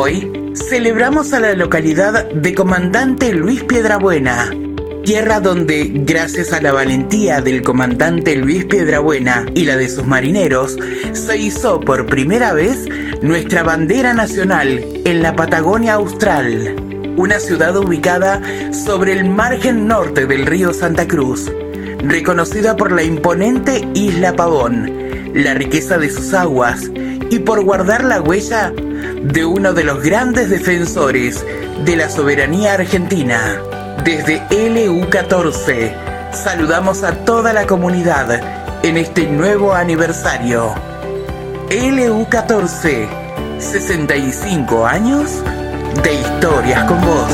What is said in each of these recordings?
Hoy celebramos a la localidad de Comandante Luis Piedrabuena, tierra donde, gracias a la valentía del comandante Luis Piedrabuena y la de sus marineros, se izó por primera vez nuestra bandera nacional en la Patagonia Austral, una ciudad ubicada sobre el margen norte del río Santa Cruz, reconocida por la imponente Isla Pavón, la riqueza de sus aguas y por guardar la huella de uno de los grandes defensores de la soberanía argentina. Desde LU14 saludamos a toda la comunidad en este nuevo aniversario. LU14, 65 años de historias con vos.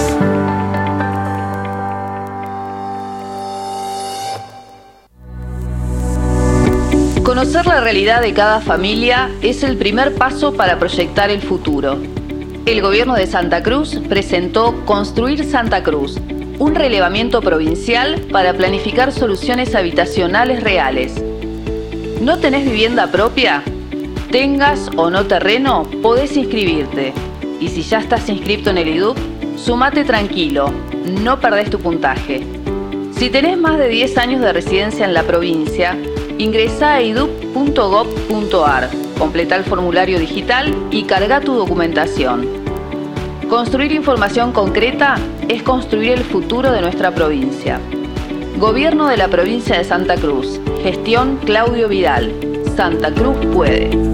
Conocer la realidad de cada familia es el primer paso para proyectar el futuro. El gobierno de Santa Cruz presentó Construir Santa Cruz, un relevamiento provincial para planificar soluciones habitacionales reales. ¿No tenés vivienda propia? Tengas o no terreno, podés inscribirte. Y si ya estás inscripto en el IDUP, sumate tranquilo, no perdés tu puntaje. Si tenés más de 10 años de residencia en la provincia, ingresá a idup.gov.ar, completá el formulario digital y carga tu documentación. Construir información concreta es construir el futuro de nuestra provincia. Gobierno de la provincia de Santa Cruz. Gestión Claudio Vidal. Santa Cruz puede.